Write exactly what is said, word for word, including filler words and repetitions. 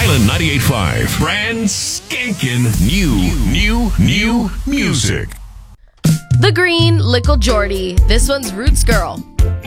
Island ninety-eight point five. Brand skankin' new, new, new music. The Green, Lickle Jordy. This one's Roots Girl.